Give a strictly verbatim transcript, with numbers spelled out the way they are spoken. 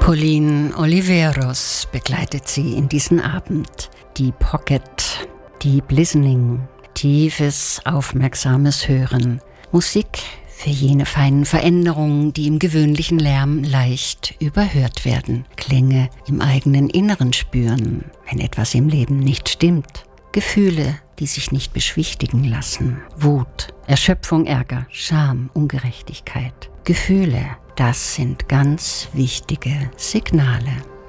Pauline Oliveros begleitet sie in diesen Abend. Deep Pocket, Deep Listening, tiefes, aufmerksames Hören. Musik für jene feinen Veränderungen, die im gewöhnlichen Lärm leicht überhört werden. Klänge im eigenen Inneren spüren, wenn etwas im Leben nicht stimmt. Gefühle, die sich nicht beschwichtigen lassen. Wut, Erschöpfung, Ärger, Scham, Ungerechtigkeit. Gefühle, das sind ganz wichtige Signale.